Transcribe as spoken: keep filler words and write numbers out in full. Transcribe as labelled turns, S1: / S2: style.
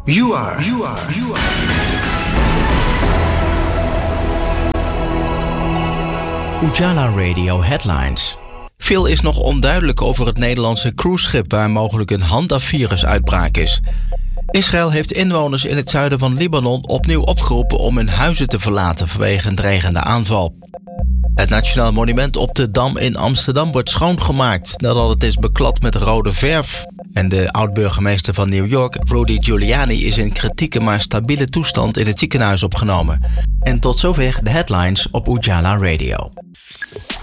S1: You are, you are, you are.
S2: Ujala Radio Headlines. Veel is nog onduidelijk over het Nederlandse cruiseschip waar mogelijk een Handa-virusuitbraak is. Israël heeft inwoners in het zuiden van Libanon opnieuw opgeroepen om hun huizen te verlaten vanwege een dreigende aanval. Het Nationaal Monument op de Dam in Amsterdam wordt schoongemaakt nadat het is beklad met rode verf. En de oud-burgemeester van New York, Rudy Giuliani, is in kritieke maar stabiele toestand in het ziekenhuis opgenomen. En tot zover de headlines op Ujala Radio.